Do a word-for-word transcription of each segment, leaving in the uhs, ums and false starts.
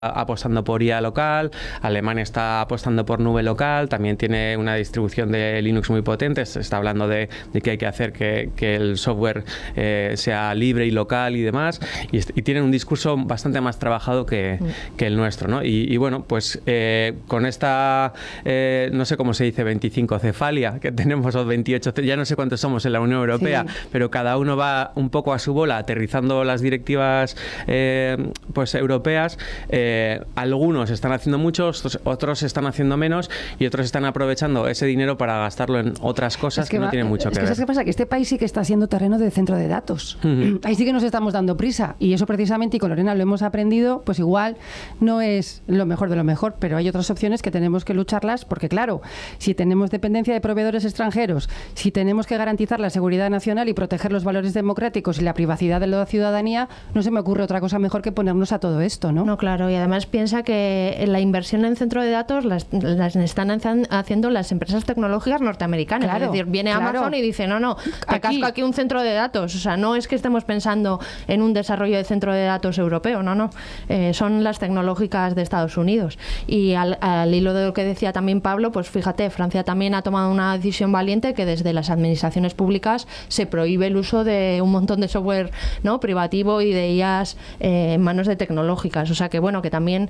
apostando por I A local, Alemania está apostando por nube local, también tiene una distribución de Linux muy potente, se está hablando de, de que hay que hacer que, que el software eh, sea libre y local y demás, y, y tienen un discurso bastante más trabajado que, que el nuestro, ¿no? Y, y bueno, pues eh, con esta, eh, no sé cómo se dice, veinticinco cefalia que tenemos, o veintiocho, ya no sé cuántos somos en la Unión Europea, sí. Pero cada uno va un poco a su bola, aterrizando las directivas eh, pues europeas. Eh, Eh, algunos están haciendo mucho, otros, otros están haciendo menos y otros están aprovechando ese dinero para gastarlo en otras cosas es que, que no va, tienen mucho es que, que ver. ¿Sabes qué pasa? Que este país sí que está siendo terreno de centro de datos. Uh-huh. Ahí sí que nos estamos dando prisa y eso precisamente, y con Lorena lo hemos aprendido, pues igual no es lo mejor de lo mejor, pero hay otras opciones que tenemos que lucharlas porque, claro, si tenemos dependencia de proveedores extranjeros, si tenemos que garantizar la seguridad nacional y proteger los valores democráticos y la privacidad de la ciudadanía, no se me ocurre otra cosa mejor que ponernos a todo esto, ¿no? No, claro, y además piensa que la inversión en centro de datos las, las están haciendo las empresas tecnológicas norteamericanas. Claro, es decir, viene claro. Amazon y dice, no, no, te aquí. casco aquí un centro de datos. O sea, no es que estemos pensando en un desarrollo de centro de datos europeo, no, no. Eh, son las tecnológicas de Estados Unidos. Y al, al hilo de lo que decía también Pablo, pues fíjate, Francia también ha tomado una decisión valiente que desde las administraciones públicas se prohíbe el uso de un montón de software, ¿no?, privativo y de I As eh, en manos de tecnológicas. O sea que bueno, que también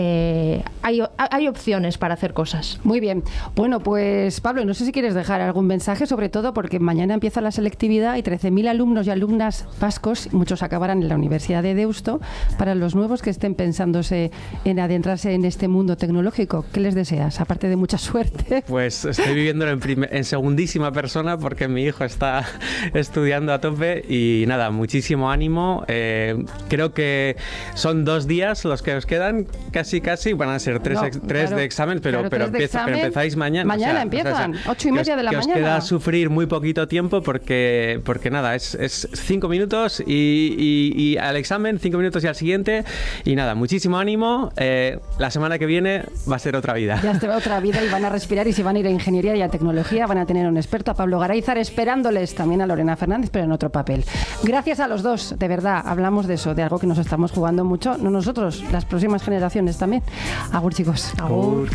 Eh, hay, hay opciones para hacer cosas. Muy bien. Bueno, pues Pablo, no sé si quieres dejar algún mensaje, sobre todo porque mañana empieza la selectividad y trece mil alumnos y alumnas vascos, muchos acabarán en la Universidad de Deusto, para los nuevos que estén pensándose en adentrarse en este mundo tecnológico. ¿Qué les deseas? Aparte de mucha suerte. Pues estoy viviéndolo en, primer, en segundísima persona porque mi hijo está estudiando a tope y nada, muchísimo ánimo. Eh, creo que son dos días los que os quedan. Casi, casi, van a ser tres, no, ex, tres claro, de examen, pero, claro, pero, empieza, examen, pero empezáis mañana. Mañana o sea, o empiezan, sea, ocho y media os, de la que mañana. Os queda sufrir muy poquito tiempo porque, porque nada, es, es cinco minutos y, y, y al examen, cinco minutos y al siguiente. Y nada, muchísimo ánimo. Eh, la semana que viene va a ser otra vida. Ya será otra vida y van a respirar y si van a ir a ingeniería y a tecnología van a tener un experto, a Pablo Garáizar, esperándoles, también a Lorena Fernández, pero en otro papel. Gracias a los dos, de verdad, hablamos de eso, de algo que nos estamos jugando mucho, no nosotros, las próximas generaciones también. Agur, chicos. Agur.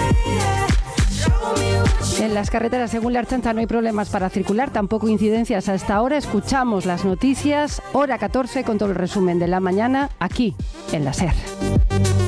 En las carreteras, según la Ertzaintza, no hay problemas para circular, tampoco incidencias hasta ahora. Escuchamos las noticias, hora catorce, con todo el resumen de la mañana, aquí, en la SER.